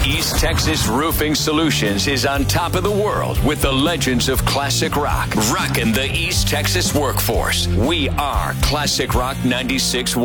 East Texas Roofing Solutions is on top of the world with the legends of classic rock, rocking the East Texas workforce. We are Classic Rock 96.1.